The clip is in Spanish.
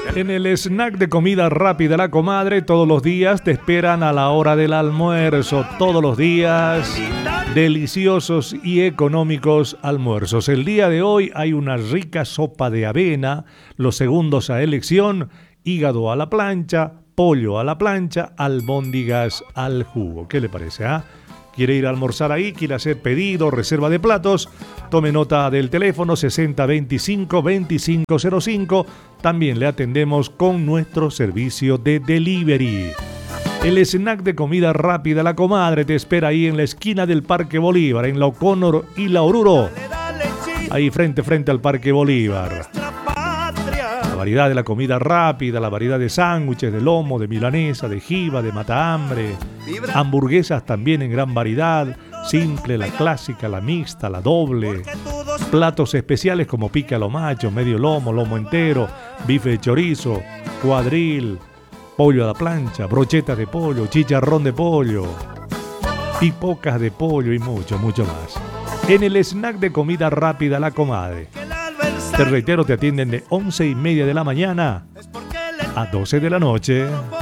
En el snack de comida rápida La Comadre, todos los días te esperan a la hora del almuerzo. Todos los días, deliciosos y económicos almuerzos. El día de hoy hay una rica sopa de avena. Los segundos a elección, hígado a la plancha, pollo a la plancha, albóndigas al jugo. ¿Qué le parece, ¿Quiere ir a almorzar ahí? ¿Quiere hacer pedido, reserva de platos? Tome nota del teléfono 6025-2505. También le atendemos con nuestro servicio de delivery. El snack de comida rápida La Comadre te espera ahí en la esquina del Parque Bolívar, en la O'Connor y la Oruro. Ahí frente al Parque Bolívar. La variedad de la comida rápida, la variedad de sándwiches, de lomo, de milanesa, de jiba, de matahambre. Hamburguesas también en gran variedad, simple, la clásica, la mixta, la doble. Platos especiales como pica a lo macho, medio lomo, lomo entero, bife de chorizo, cuadril, pollo a la plancha, brochetas de pollo, chicharrón de pollo, pipocas de pollo y mucho más. En el snack de comida rápida La Comadre. Te reitero, te atienden de 11:30 de la mañana a 12 de la noche.